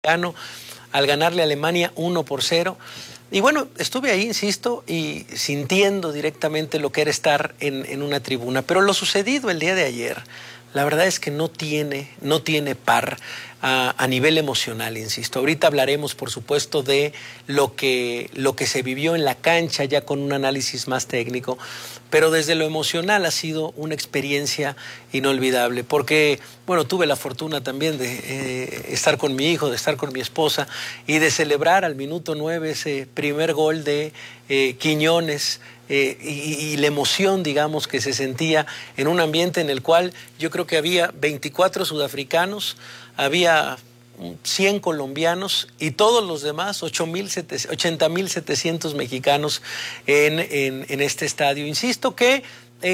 al ganarle a Alemania 1-0. Y bueno, estuve ahí, insisto, y sintiendo directamente lo que era estar en una tribuna. Pero lo sucedido el día de ayer, la verdad es que no tiene par a nivel emocional, insisto. Ahorita hablaremos, por supuesto, de lo que se vivió en la cancha, ya con un análisis más técnico, pero desde lo emocional ha sido una experiencia inolvidable, porque, bueno, tuve la fortuna también de estar con mi hijo, de estar con mi esposa y de celebrar al minuto 9 ese primer gol de Quiñones, y la emoción, digamos, que se sentía en un ambiente en el cual yo creo que había 24 sudafricanos, había 100 colombianos y todos los demás, 80.700 mexicanos en este estadio. Insisto que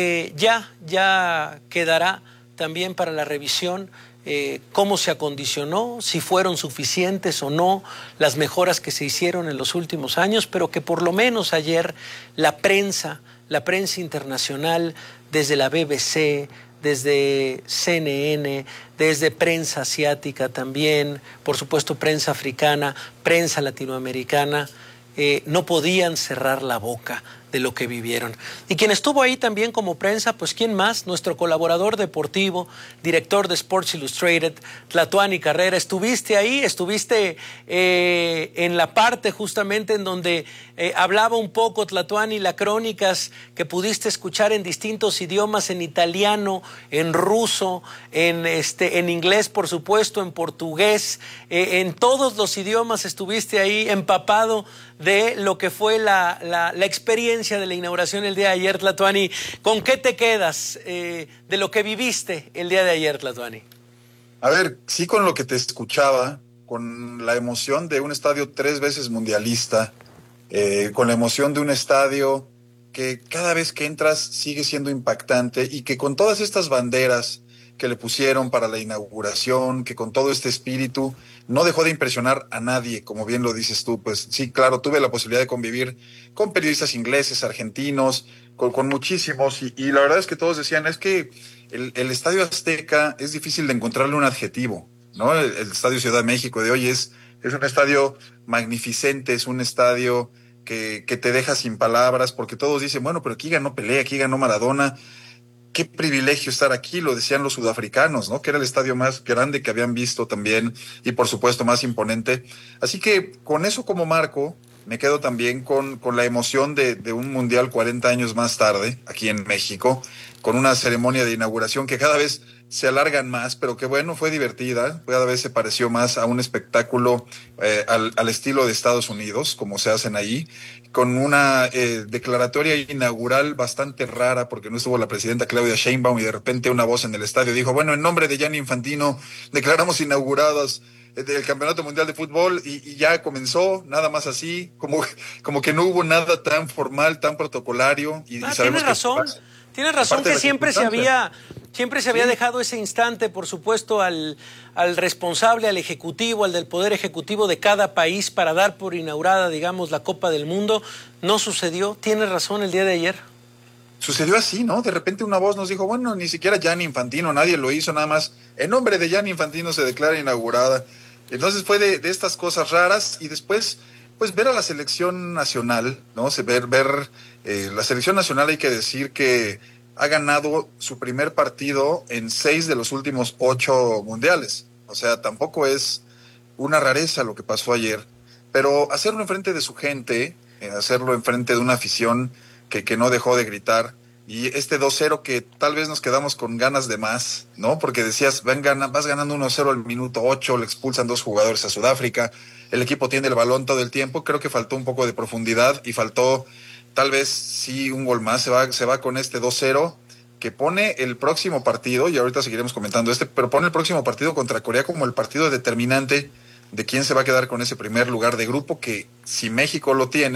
ya quedará también para la revisión cómo se acondicionó, si fueron suficientes o no las mejoras que se hicieron en los últimos años, pero que por lo menos ayer la prensa internacional, desde la BBC, desde CNN, desde prensa asiática también, por supuesto prensa africana, prensa latinoamericana, no podían cerrar la boca de lo que vivieron. Y quien estuvo ahí también como prensa, pues ¿quién más? Nuestro colaborador deportivo, director de Sports Illustrated, Tlatuani Carrera. Estuviste ahí, estuviste en la parte justamente en donde hablaba un poco Tlatuani, las crónicas que pudiste escuchar en distintos idiomas, en italiano, en ruso, en inglés, por supuesto, en portugués, en todos los idiomas estuviste ahí empapado de lo que fue la experiencia de la inauguración el día de ayer, Tlatuani. ¿Con qué te quedas de lo que viviste el día de ayer, Tlatuani? A ver, sí, con lo que te escuchaba, con la emoción de un estadio 3 veces mundialista, con la emoción de un estadio que cada vez que entras sigue siendo impactante y que con todas estas banderas que le pusieron para la inauguración, que con todo este espíritu no dejó de impresionar a nadie, como bien lo dices tú. Pues sí, claro, tuve la posibilidad de convivir con periodistas ingleses, argentinos, con muchísimos, y la verdad es que todos decían, es que el Estadio Azteca es difícil de encontrarle un adjetivo, ¿no? El Estadio Ciudad de México de hoy es un estadio magnificente, es un estadio que te deja sin palabras, porque todos dicen, bueno, pero aquí ganó Pelé, aquí ganó Maradona. Qué privilegio estar aquí, lo decían los sudafricanos, ¿no? Que era el estadio más grande que habían visto también y por supuesto más imponente. Así que con eso como marco, me quedo también con la emoción de un mundial 40 años más tarde, aquí en México, con una ceremonia de inauguración que cada vez se alargan más, pero que bueno, fue divertida, cada vez se pareció más a un espectáculo al estilo de Estados Unidos, como se hacen ahí, con una declaratoria inaugural bastante rara, porque no estuvo la presidenta Claudia Sheinbaum y de repente una voz en el estadio dijo, bueno, en nombre de Gianni Infantino, declaramos inauguradas del Campeonato Mundial de Fútbol y ya comenzó, nada más así, como que no hubo nada tan formal, tan protocolario. Y sabemos tienes razón que siempre se había dejado ese instante, por supuesto, al responsable, al ejecutivo, al del poder ejecutivo de cada país para dar por inaugurada, digamos, la Copa del Mundo. No sucedió, tienes razón el día de ayer. Sucedió así, ¿no? De repente una voz nos dijo, bueno, ni siquiera Gianni Infantino, nadie lo hizo, nada más en nombre de Gianni Infantino se declara inaugurada. Entonces fue de estas cosas raras y después, pues ver a la selección nacional, ¿no? Ver la selección nacional, hay que decir que ha ganado su primer partido en 6 de los últimos 8 mundiales. O sea, tampoco es una rareza lo que pasó ayer, pero hacerlo enfrente de su gente, hacerlo enfrente de una afición que no dejó de gritar, y este 2-0 que tal vez nos quedamos con ganas de más, ¿no? Porque decías, vas ganando 1-0 al minuto 8, le expulsan 2 jugadores a Sudáfrica, el equipo tiene el balón todo el tiempo, creo que faltó un poco de profundidad y faltó tal vez sí un gol más, se va con este 2-0 que pone el próximo partido, y ahorita seguiremos comentando pero pone el próximo partido contra Corea como el partido determinante de quién se va a quedar con ese primer lugar de grupo, que si México lo tiene,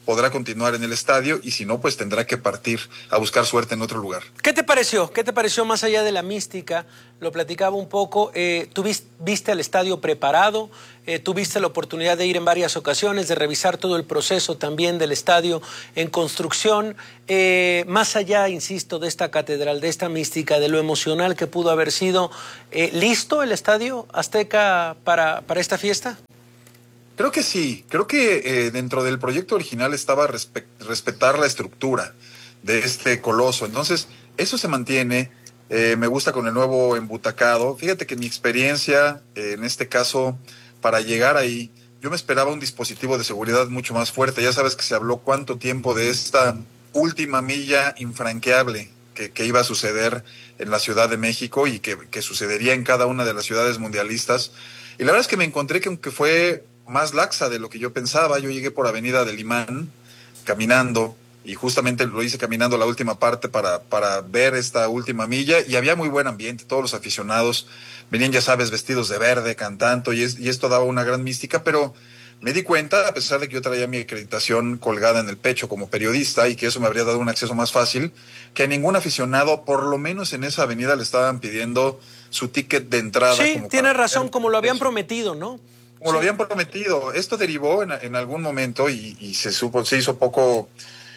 podrá continuar en el estadio y si no, pues tendrá que partir a buscar suerte en otro lugar. ¿Qué te pareció? ¿Qué te pareció más allá de la mística? Lo platicaba un poco. ¿Tú viste el estadio preparado? ¿Tuviste la oportunidad de ir en varias ocasiones, de revisar todo el proceso también del estadio en construcción? Más allá, insisto, de esta catedral, de esta mística, de lo emocional que pudo haber sido, ¿listo el estadio Azteca para esta fiesta? Creo que sí, creo que dentro del proyecto original estaba respetar la estructura de este coloso, entonces eso se mantiene, me gusta con el nuevo embutacado. Fíjate que mi experiencia, en este caso, para llegar ahí, yo me esperaba un dispositivo de seguridad mucho más fuerte. Ya sabes que se habló cuánto tiempo de esta última milla infranqueable que iba a suceder en la Ciudad de México y que sucedería en cada una de las ciudades mundialistas. Y la verdad es que me encontré que aunque fue más laxa de lo que yo pensaba, yo llegué por Avenida del Imán caminando y justamente lo hice caminando la última parte para ver esta última milla y había muy buen ambiente, todos los aficionados venían, ya sabes, vestidos de verde, cantando y esto daba una gran mística, pero me di cuenta, a pesar de que yo traía mi acreditación colgada en el pecho como periodista y que eso me habría dado un acceso más fácil, que a ningún aficionado, por lo menos en esa avenida, le estaban pidiendo su ticket de entrada. Sí, tienes razón, como lo habían prometido, ¿no? Como lo habían prometido. Esto derivó en algún momento y se hizo poco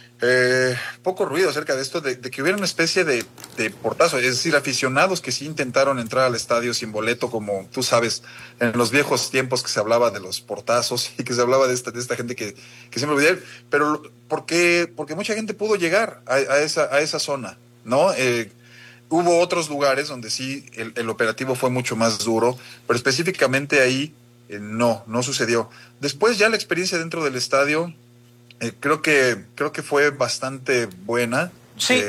ruido acerca de esto, de que hubiera una especie de portazo, es decir, aficionados que sí intentaron entrar al estadio sin boleto, como tú sabes, en los viejos tiempos que se hablaba de los portazos y que se hablaba de esta gente que siempre olvidé, pero porque mucha gente pudo llegar a esa zona, ¿no? Hubo otros lugares donde sí el operativo fue mucho más duro, pero específicamente ahí no sucedió. Después ya la experiencia dentro del estadio creo que fue bastante buena. Sí.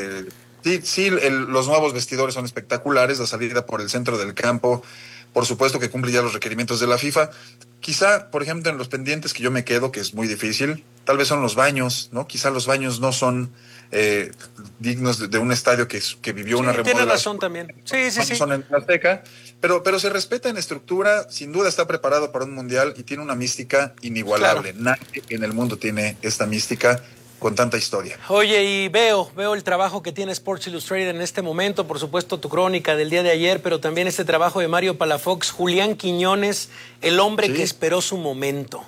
Los nuevos vestidores son espectaculares, la salida por el centro del campo, por supuesto que cumple ya los requerimientos de la FIFA. Quizá, por ejemplo, en los pendientes que yo me quedo, que es muy difícil, tal vez son los baños, ¿no? Quizá los baños no son dignos de un estadio que vivió una remodelación. Tienes razón también. Sí. Son en la Azteca, pero se respeta en estructura, sin duda está preparado para un mundial y tiene una mística inigualable. Claro. Nadie en el mundo tiene esta mística con tanta historia. Oye, y veo el trabajo que tiene Sports Illustrated en este momento, por supuesto tu crónica del día de ayer, pero también este trabajo de Mario Palafox, Julián Quiñones, el hombre que esperó su momento.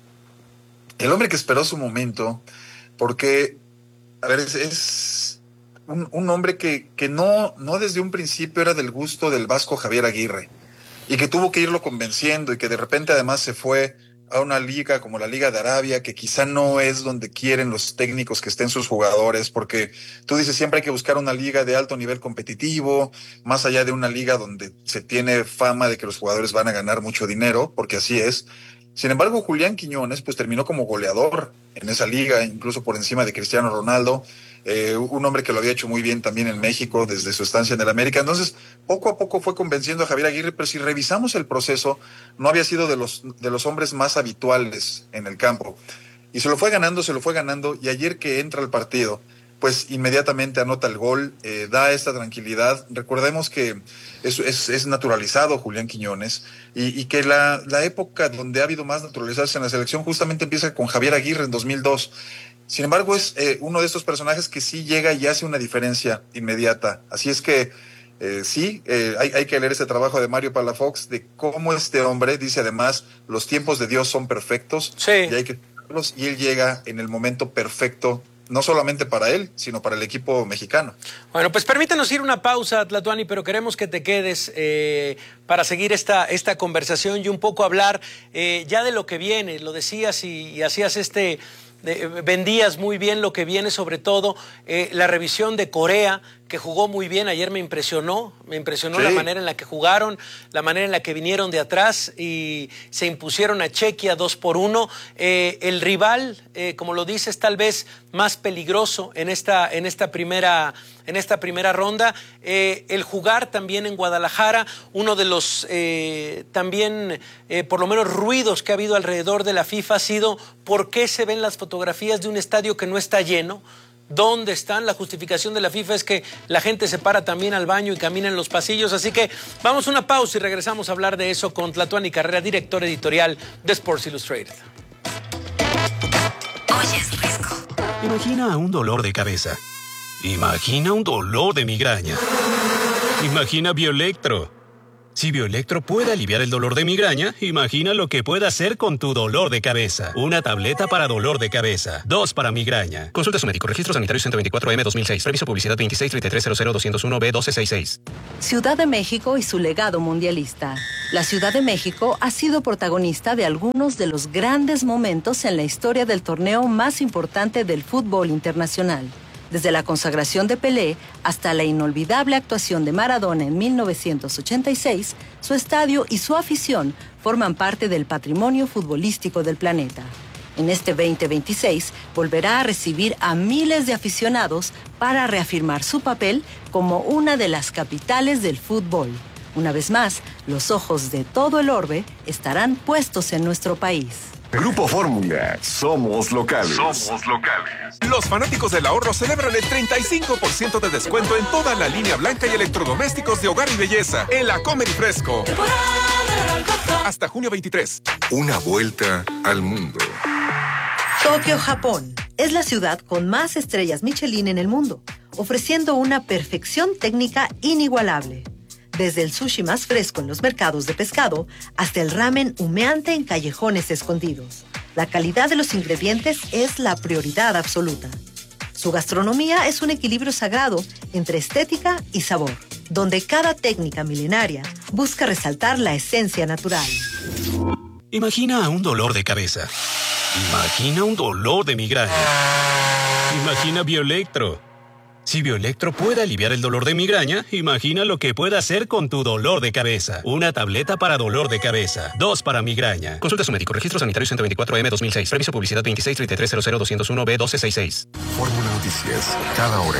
El hombre que esperó su momento, porque, a ver, es un hombre que no desde un principio era del gusto del vasco Javier Aguirre, y que tuvo que irlo convenciendo, y que de repente además se fue a una liga como la Liga de Arabia, que quizá no es donde quieren los técnicos que estén sus jugadores, porque tú dices siempre hay que buscar una liga de alto nivel competitivo, más allá de una liga donde se tiene fama de que los jugadores van a ganar mucho dinero, porque así es. Sin embargo, Julián Quiñones pues terminó como goleador en esa liga, incluso por encima de Cristiano Ronaldo, un hombre que lo había hecho muy bien también en México desde su estancia en el América. Entonces, poco a poco fue convenciendo a Javier Aguirre, pero si revisamos el proceso, no había sido de los hombres más habituales en el campo. Y se lo fue ganando, y ayer que entra al partido, pues inmediatamente anota el gol, da esta tranquilidad. Recordemos que es naturalizado Julián Quiñones, y que la época donde ha habido más naturalizarse en la selección justamente empieza con Javier Aguirre en 2002. Sin embargo, es uno de estos personajes que sí llega y hace una diferencia inmediata. Así es que hay que leer ese trabajo de Mario Palafox, de cómo este hombre dice además, los tiempos de Dios son perfectos, sí, y hay que tenerlos, y él llega en el momento perfecto, no solamente para él, sino para el equipo mexicano. Bueno, pues permítanos ir una pausa, Tlatuani, pero queremos que te quedes para seguir esta conversación y un poco hablar ya de lo que viene. Lo decías y hacías vendías muy bien lo que viene, sobre todo la revisión de Corea, que jugó muy bien. Ayer me impresionó sí, la manera en la que jugaron, la manera en la que vinieron de atrás y se impusieron a Chequia 2-1. El rival, como lo dices, tal vez más peligroso en esta primera ronda. El jugar también en Guadalajara, uno de los también, por lo menos, ruidos que ha habido alrededor de la FIFA ha sido por qué se ven las fotografías de un estadio que no está lleno. ¿Dónde están? La justificación de la FIFA es que la gente se para también al baño y camina en los pasillos. Así que vamos a una pausa y regresamos a hablar de eso con Tlatuani Carrera, director editorial de Sports Illustrated. Oye, es riesgo. Imagina un dolor de cabeza. Imagina un dolor de migraña. Imagina Bioelectro. Si Bioelectro puede aliviar el dolor de migraña, imagina lo que puede hacer con tu dolor de cabeza. Una tableta para dolor de cabeza. 2 para migraña. Consulta a su médico. Registro sanitario 124M 2006. Previso publicidad 2633000201B1266. Ciudad de México y su legado mundialista. La Ciudad de México ha sido protagonista de algunos de los grandes momentos en la historia del torneo más importante del fútbol internacional. Desde la consagración de Pelé hasta la inolvidable actuación de Maradona en 1986, su estadio y su afición forman parte del patrimonio futbolístico del planeta. En este 2026 volverá a recibir a miles de aficionados para reafirmar su papel como una de las capitales del fútbol. Una vez más, los ojos de todo el orbe estarán puestos en nuestro país. Grupo Fórmula, somos locales. Somos locales. Los fanáticos del ahorro celebran el 35% de descuento en toda la línea blanca y electrodomésticos de hogar y belleza en la Comer y Fresco. Hasta junio 23. Una vuelta al mundo. Tokio, Japón, es la ciudad con más estrellas Michelin en el mundo, ofreciendo una perfección técnica inigualable. Desde el sushi más fresco en los mercados de pescado hasta el ramen humeante en callejones escondidos. La calidad de los ingredientes es la prioridad absoluta. Su gastronomía es un equilibrio sagrado entre estética y sabor, donde cada técnica milenaria busca resaltar la esencia natural. Imagina un dolor de cabeza. Imagina un dolor de migraña. Imagina Bioelectro. Si Bioelectro puede aliviar el dolor de migraña, imagina lo que puede hacer con tu dolor de cabeza. Una tableta para dolor de cabeza. 2 para migraña. Consulta a su médico. Registro sanitario 124M 2006. Previso publicidad 2633000201B1266. Fórmula Noticias, cada hora.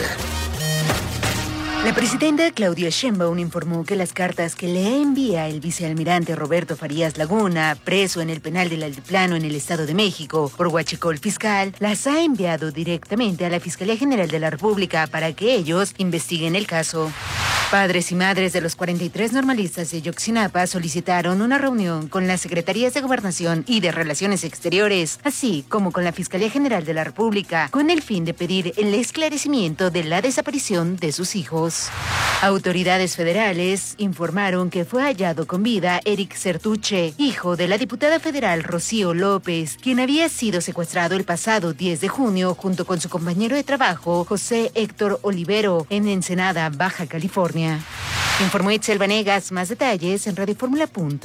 La presidenta Claudia Sheinbaum informó que las cartas que le envía el vicealmirante Roberto Farías Laguna, preso en el penal del Altiplano en el Estado de México por huachicol fiscal, las ha enviado directamente a la Fiscalía General de la República para que ellos investiguen el caso. Padres y madres de los 43 normalistas de Ayotzinapa solicitaron una reunión con las Secretarías de Gobernación y de Relaciones Exteriores, así como con la Fiscalía General de la República, con el fin de pedir el esclarecimiento de la desaparición de sus hijos. Autoridades federales informaron que fue hallado con vida Eric Sertuche, hijo de la diputada federal Rocío López, quien había sido secuestrado el pasado 10 de junio junto con su compañero de trabajo, José Héctor Olivero, en Ensenada, Baja California. Informó Itzel Vanegas. Más detalles en radioformula.mx.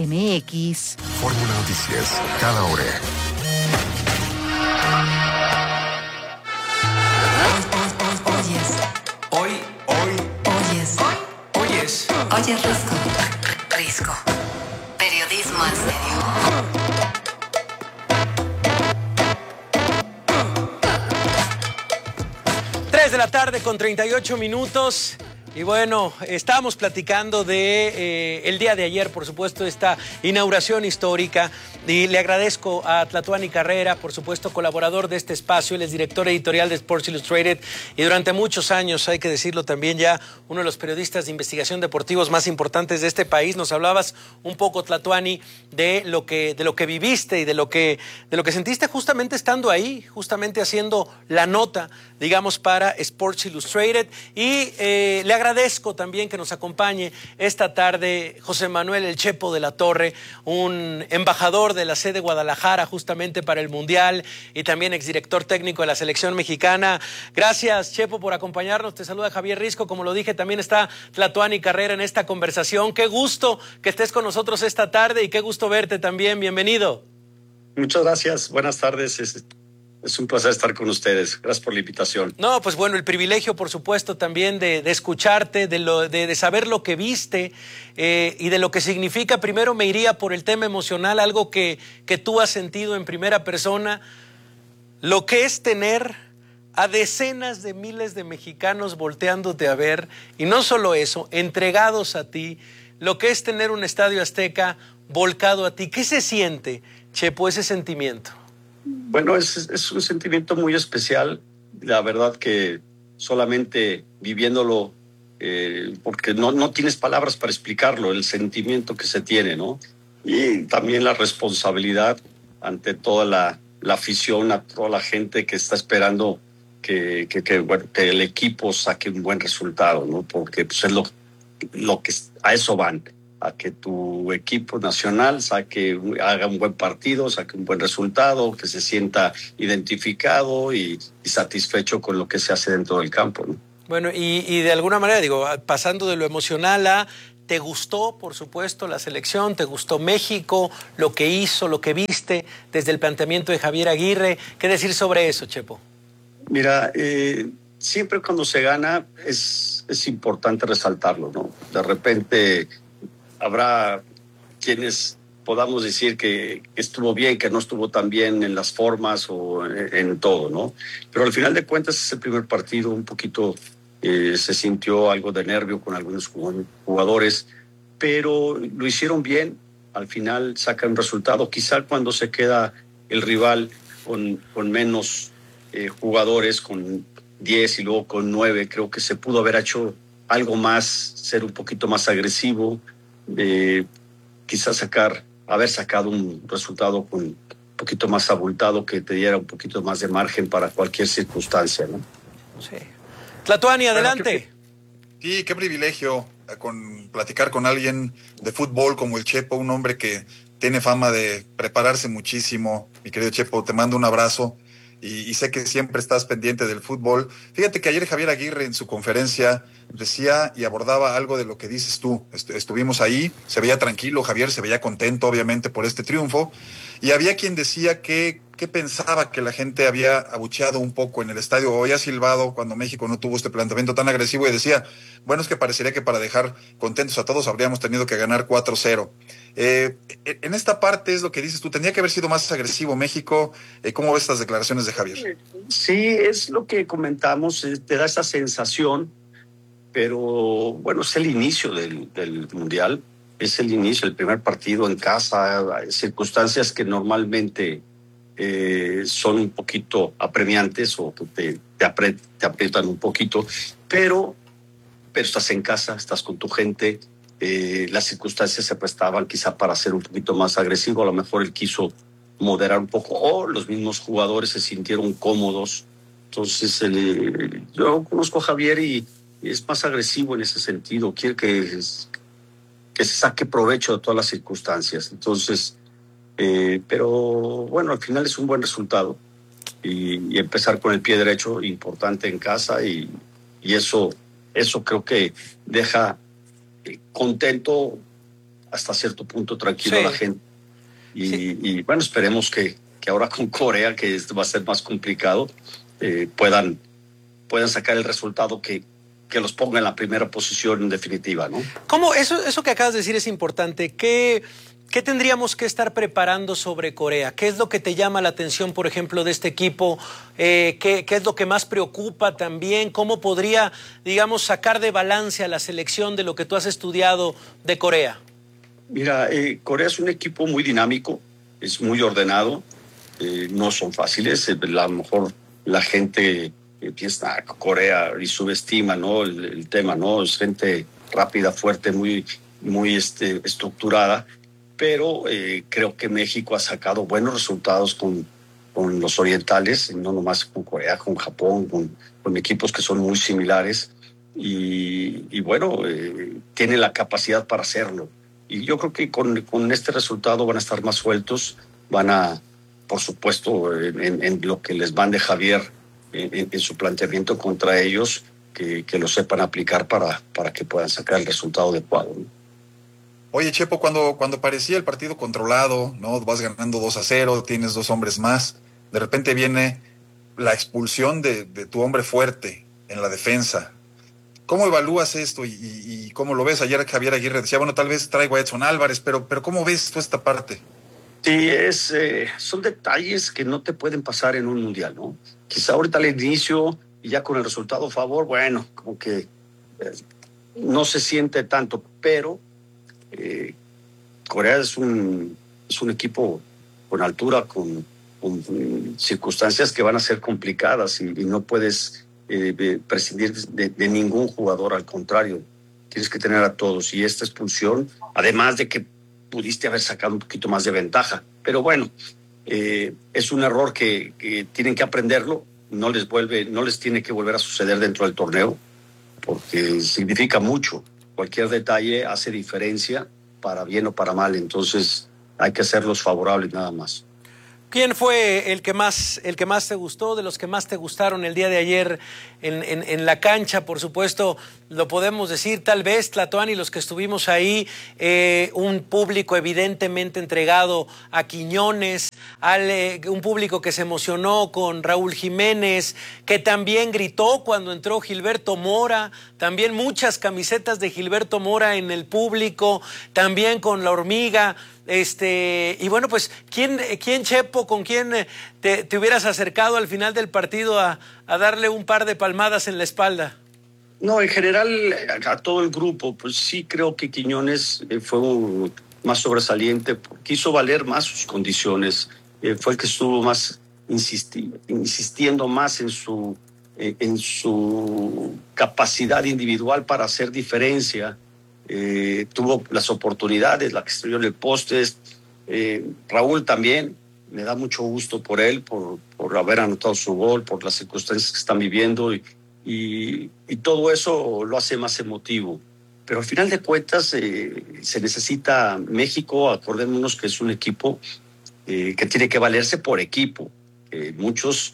Fórmula Noticias, cada hora. Oyes Risco. Periodismo en serio. 3 de la tarde con 38 minutos. Y bueno, estábamos platicando de el día de ayer, por supuesto, esta inauguración histórica. Y le agradezco a Tlatuani Carrera, por supuesto, colaborador de este espacio. Él es director editorial de Sports Illustrated y durante muchos años, hay que decirlo también, ya uno de los periodistas de investigación deportivos más importantes de este país. Nos hablabas un poco, Tlatuani, de lo que viviste y de lo que sentiste justamente estando ahí, justamente haciendo la nota, digamos, para Sports Illustrated. Y le agradezco también que nos acompañe esta tarde José Manuel El Chepo de la Torre, un embajador de la sede de Guadalajara justamente para el Mundial y también exdirector técnico de la selección mexicana. Gracias, Chepo, por acompañarnos. Te saluda Javier Risco. Como lo dije, también está Tlatuani Carrera en esta conversación. Qué gusto que estés con nosotros esta tarde y qué gusto verte también. Bienvenido. Muchas gracias. Buenas tardes. Es un placer estar con ustedes. Gracias por la invitación. No, pues bueno, el privilegio, por supuesto, también de escucharte, de saber lo que viste y de lo que significa. Primero me iría por el tema emocional, algo que tú has sentido en primera persona, lo que es tener a decenas de miles de mexicanos volteándote a ver, y no solo eso, entregados a ti, lo que es tener un Estadio Azteca volcado a ti. ¿Qué se siente, Chepo, ese sentimiento? Bueno, es un sentimiento muy especial. La verdad que solamente viviéndolo, porque no tienes palabras para explicarlo, el sentimiento que se tiene, ¿no? Y también la responsabilidad ante toda la afición, a toda la gente que está esperando que el equipo saque un buen resultado, ¿no? Porque pues, es lo que a eso van, a que tu equipo nacional haga un buen partido, saque un buen resultado, que se sienta identificado y satisfecho con lo que se hace dentro del campo, ¿no? Bueno, y de alguna manera, digo, pasando de lo emocional a... ¿Te gustó, por supuesto, la selección? ¿Te gustó México, lo que hizo, lo que viste desde el planteamiento de Javier Aguirre? ¿Qué decir sobre eso, Chepo? Mira, siempre cuando se gana es importante resaltarlo, ¿no? De repente habrá quienes podamos decir que estuvo bien, que no estuvo tan bien en las formas o en todo, ¿no? Pero al final de cuentas es el primer partido, un poquito se sintió algo de nervio con algunos jugadores, pero lo hicieron bien, al final sacan un resultado. Quizá cuando se queda el rival con menos jugadores, con 10 y luego con 9, creo que se pudo haber hecho algo más, ser un poquito más agresivo, quizás haber sacado un resultado con un poquito más abultado que te diera un poquito más de margen para cualquier circunstancia, ¿no? Sí. Tlatuani, adelante. Sí, qué privilegio platicar con alguien de fútbol como el Chepo, un hombre que tiene fama de prepararse muchísimo. Mi querido Chepo, te mando un abrazo y sé que siempre estás pendiente del fútbol. Fíjate que ayer Javier Aguirre en su conferencia decía y abordaba algo de lo que dices tú. Estuvimos ahí, se veía tranquilo Javier, se veía contento obviamente por este triunfo, y había quien decía que pensaba que la gente había abucheado un poco en el estadio o había silbado cuando México no tuvo este planteamiento tan agresivo, y decía, bueno, es que parecería que para dejar contentos a todos habríamos tenido que ganar 4-0. En esta parte es lo que dices tú, tenía que haber sido más agresivo México. ¿Cómo ves estas declaraciones de Javier? Sí, es lo que comentamos, te da esa sensación, pero bueno, es el inicio del Mundial, es el inicio, el primer partido en casa, hay circunstancias que normalmente son un poquito apremiantes o que te aprietan un poquito, pero estás en casa, estás con tu gente, las circunstancias se prestaban quizá para ser un poquito más agresivo, a lo mejor él quiso moderar un poco, o los mismos jugadores se sintieron cómodos. Entonces yo conozco a Javier y es más agresivo en ese sentido, quiere que se saque provecho de todas las circunstancias. Entonces, pero bueno, al final es un buen resultado y empezar con el pie derecho, importante en casa, y eso creo que deja contento, hasta cierto punto tranquilo a la gente. Y bueno, esperemos que ahora con Corea, que va a ser más complicado, puedan sacar el resultado que los ponga en la primera posición en definitiva, ¿no? ¿Cómo? Eso que acabas de decir es importante. ¿Qué tendríamos que estar preparando sobre Corea? ¿Qué es lo que te llama la atención, por ejemplo, de este equipo? ¿Qué es lo que más preocupa también? ¿Cómo podría, digamos, sacar de balance a la selección de lo que tú has estudiado de Corea? Mira, Corea es un equipo muy dinámico, es muy ordenado, no son fáciles. A lo mejor la gente piensa Corea y subestima, ¿no? el tema, ¿no? Es gente rápida, fuerte, muy estructurada, pero creo que México ha sacado buenos resultados con los orientales, no nomás con Corea, con Japón, con equipos que son muy similares, y bueno, tiene la capacidad para hacerlo. Y yo creo que con este resultado van a estar más sueltos, van a, por supuesto, en lo que les mande Javier, en su planteamiento contra ellos, que lo sepan aplicar para que puedan sacar el resultado adecuado, ¿no? Oye, Chepo, cuando parecía el partido controlado, ¿no? Vas ganando 2-0, tienes 2 hombres más, de repente viene la expulsión de tu hombre fuerte en la defensa. ¿Cómo evalúas esto y cómo lo ves? Ayer Javier Aguirre decía, bueno, tal vez traigo a Edson Álvarez, pero ¿cómo ves tú esta parte? Sí, son detalles que no te pueden pasar en un mundial, ¿no? Quizá ahorita al inicio y ya con el resultado a favor, bueno, como que no se siente tanto, pero Corea es un equipo con altura, con circunstancias que van a ser complicadas, y no puedes prescindir de ningún jugador, al contrario, tienes que tener a todos. Y esta expulsión, además de que pudiste haber sacado un poquito más de ventaja, pero bueno, Es un error que tienen que aprenderlo, no les tiene que volver a suceder dentro del torneo, porque significa mucho. Cualquier detalle hace diferencia, para bien o para mal, entonces hay que hacerlos favorables nada más. ¿Quién fue el que más te gustó, de los que más te gustaron el día de ayer en la cancha? Por supuesto, lo podemos decir, tal vez, Tlatoani, los que estuvimos ahí, un público evidentemente entregado a Quiñones, un público que se emocionó con Raúl Jiménez, que también gritó cuando entró Gilberto Mora, también muchas camisetas de Gilberto Mora en el público, también con la Hormiga. Y bueno, pues, ¿quién Chepo, con quién te hubieras acercado al final del partido a darle un par de palmadas en la espalda? No, en general, a todo el grupo, pues sí creo que Quiñones fue más sobresaliente, quiso valer más sus condiciones, fue el que estuvo más insistiendo más en su capacidad individual para hacer diferencia. Tuvo las oportunidades, la que estuvo en el poste. Raúl también, me da mucho gusto por él, por haber anotado su gol, por las circunstancias que están viviendo y todo eso lo hace más emotivo. Pero al final de cuentas se necesita México, acordémonos que es un equipo que tiene que valerse por equipo. Muchos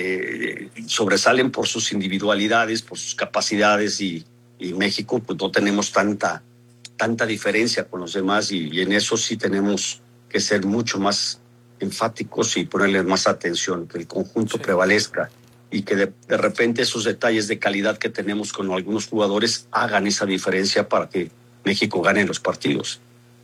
sobresalen por sus individualidades, por sus capacidades y México pues no tenemos tanta diferencia con los demás y en eso sí tenemos que ser mucho más enfáticos y ponerle más atención, que el conjunto prevalezca y que de repente esos detalles de calidad que tenemos con algunos jugadores hagan esa diferencia para que México gane los partidos.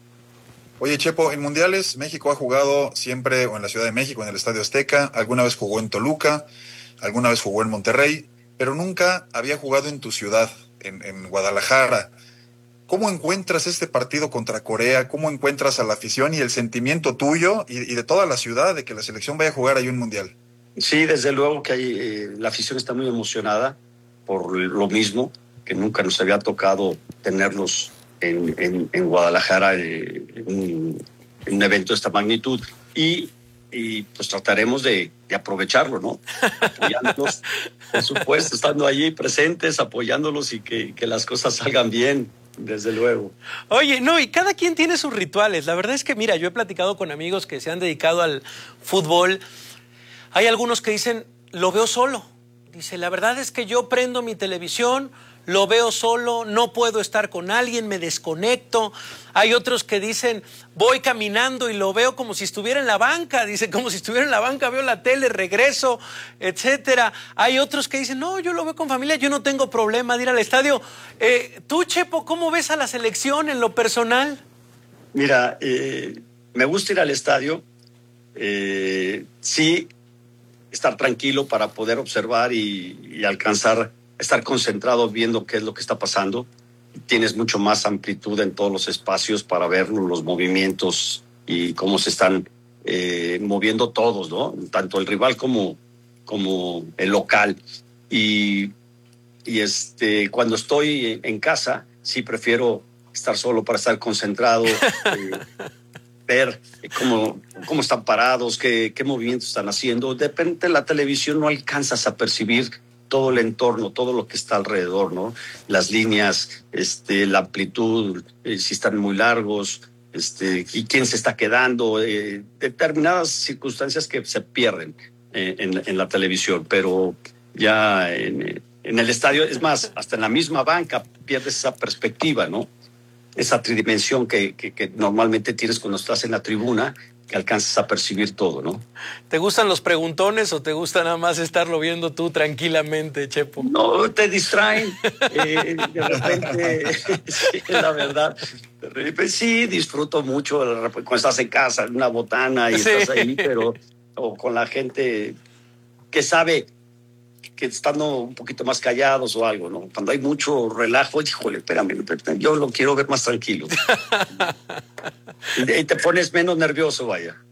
Oye, Chepo, en mundiales México ha jugado siempre o en la Ciudad de México, en el Estadio Azteca, alguna vez jugó en Toluca, alguna vez jugó en Monterrey, pero nunca había jugado en tu ciudad, en Guadalajara. ¿Cómo encuentras este partido contra Corea? ¿Cómo encuentras a la afición y el sentimiento tuyo y de toda la ciudad de que la selección vaya a jugar ahí un mundial? Sí, desde luego que la afición está muy emocionada por lo mismo, que nunca nos había tocado tenerlos en Guadalajara en un evento de esta magnitud. Y pues trataremos de aprovecharlo, ¿no? Apoyándolos, por supuesto, estando allí presentes, apoyándolos y que las cosas salgan bien, desde luego. Oye, no, y cada quien tiene sus rituales. La verdad es que, mira, yo he platicado con amigos que se han dedicado al fútbol. Hay algunos que dicen, lo veo solo. Dice, la verdad es que yo prendo mi televisión, lo veo solo, no puedo estar con alguien, me desconecto. Hay otros que dicen, voy caminando y lo veo como si estuviera en la banca. Dice, como si estuviera en la banca, veo la tele, regreso, etcétera. Hay otros que dicen, no, yo lo veo con familia, yo no tengo problema de ir al estadio. Tú, Chepo, ¿cómo ves a la selección en lo personal? Mira, me gusta ir al estadio. Sí, estar tranquilo para poder observar y alcanzar, estar concentrado viendo qué es lo que está pasando. Tienes mucho más amplitud en todos los espacios para ver los movimientos y cómo se están moviendo todos, ¿no? Tanto el rival como el local. Y cuando estoy en casa, sí prefiero estar solo para estar concentrado, ver cómo están parados, qué movimientos están haciendo. De repente la televisión no alcanzas a percibir todo el entorno, todo lo que está alrededor, ¿no? Las líneas, la amplitud, si están muy largos, y quién se está quedando, determinadas circunstancias que se pierden en la televisión, pero ya en el estadio, es más, hasta en la misma banca pierdes esa perspectiva, ¿no? Esa tridimensión que normalmente tienes cuando estás en la tribuna, que alcanzas a percibir todo, ¿no? ¿Te gustan los preguntones o te gusta nada más estarlo viendo tú tranquilamente, Chepo? No, te distraen. De repente, sí, la verdad. De repente, sí, disfruto mucho cuando estás en casa, en una botana y estás ahí, pero o con la gente que sabe que estando un poquito más callados o algo, ¿no? Cuando hay mucho relajo, híjole, espérame, yo lo quiero ver más tranquilo. Y te pones menos nervioso, vaya.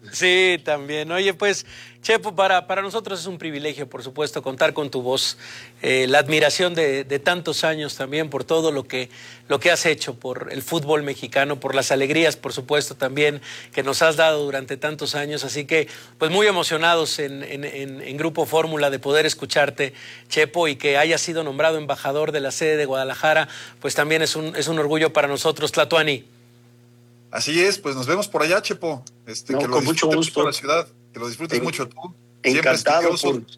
Sí, también. Oye, pues, Chepo, para nosotros es un privilegio, por supuesto, contar con tu voz. La admiración de tantos años también por todo lo que has hecho por el fútbol mexicano, por las alegrías, por supuesto, también que nos has dado durante tantos años. Así que, pues, muy emocionados en Grupo Fórmula de poder escucharte, Chepo, y que hayas sido nombrado embajador de la sede de Guadalajara, pues también es un orgullo para nosotros, Tlatuani. Así es, pues nos vemos por allá, Chepo. No, que lo con mucho gusto. La ciudad, que lo disfrutes mucho tú. Encantado.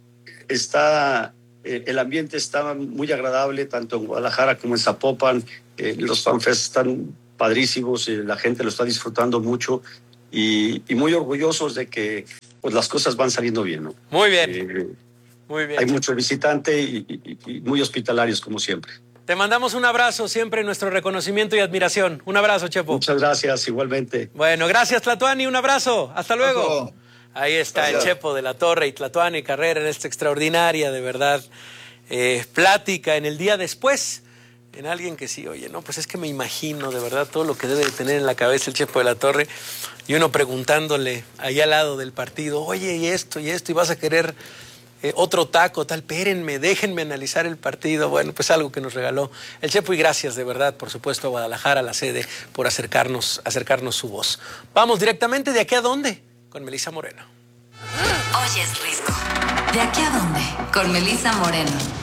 El ambiente está muy agradable, tanto en Guadalajara como en Zapopan. Los fanfests están padrísimos, la gente lo está disfrutando mucho y muy orgullosos de que pues las cosas van saliendo bien, ¿no? Muy bien. Muy bien. Hay mucho visitante y muy hospitalarios, como siempre. Te mandamos un abrazo, siempre nuestro reconocimiento y admiración. Un abrazo, Chepo. Muchas gracias, igualmente. Bueno, gracias, Tlatuani, un abrazo. Hasta luego. Ahí está el Chepo de la Torre y Tlatuani Carrera en esta extraordinaria, de verdad, plática en el día después. En alguien que sí, oye, no, pues es que me imagino de verdad todo lo que debe de tener en la cabeza el Chepo de la Torre y uno preguntándole ahí al lado del partido, oye, y esto, y vas a querer otro taco, tal, espérenme, déjenme analizar el partido. Bueno, pues algo que nos regaló el Chepo y gracias de verdad, por supuesto, a Guadalajara, a la sede, por acercarnos su voz. Vamos directamente, ¿de aquí a dónde? Con Melissa Moreno. Oye, es Risco. ¿De aquí a dónde? Con Melissa Moreno.